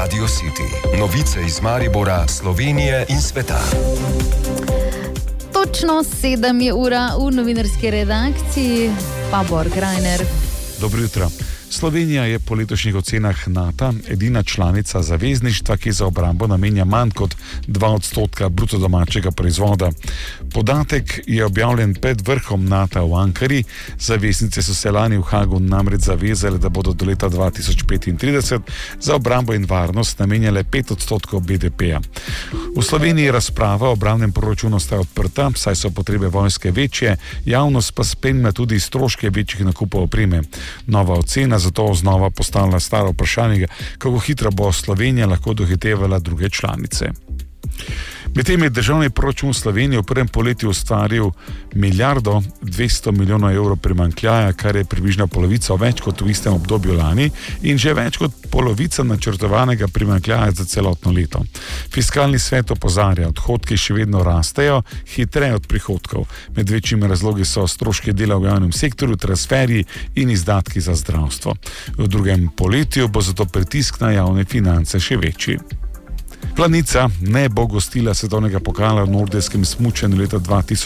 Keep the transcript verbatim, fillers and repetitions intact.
Radio City. Novice iz Maribora, Slovenije in sveta. Točno sedem je ura v novinarski redakciji, pa Borg Rajner. Dobro jutro. Slovenija je po letošnjih ocenah NATO edina članica zavezništva, ki za obrambo namenja manj kot dva odstotka bruto domačega proizvoda. Podatek je objavljen pred vrhom NATO v Ankari. Zaveznice so se lani v Hagu namreč zavezale, da bodo do leta dva tisoč petintrideset za obrambo in varnost namenjale pet odstotkov B D P-ja. V Sloveniji razprava o obrambnem proračunu ostaja odprta, saj so potrebe vojske večje, javnost pa spremlja tudi stroške večjih nakupov opreme. Nova ocena zato znova postavlja staro vprašanje, kako hitro bo Slovenija lahko dohitevala druge članice. Medtem je državni proračun Slovenije v prvem poletju ustvaril milijardo dvesto milijonov evrov primanjkljaja, kar je približno polovica več kot v istem obdobju lani in že več kot polovica načrtovanega primanjkljaja za celotno leto. Fiskalni svet opozarja, odhodki še vedno rastejo, hitreje od prihodkov. Med večjimi razlogi so stroški dela v javnem sektorju, transferji in izdatki za zdravstvo. V drugem poletju bo zato pritisk na javne finance še večji. Planica ne bo gostila svetovnega pokala v nordijskem smučanju leta dva tisoč